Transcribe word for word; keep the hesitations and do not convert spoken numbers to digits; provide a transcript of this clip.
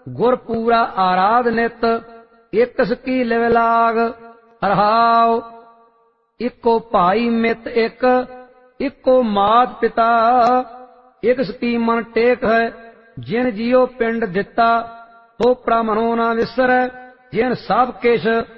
गुर पूरा आराध नित, एक सकी लिव लाग। रहाओ इको भाई मित एक, इको मात पिता, एक सकी मन टेक है। जिन जियो पिंड दिता, तो प्रमनो न विसरै। जिन सब किश